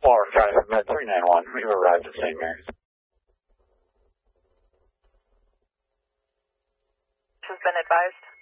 Florida Traffic Med 391. We've arrived at St. Mary's. Has been advised.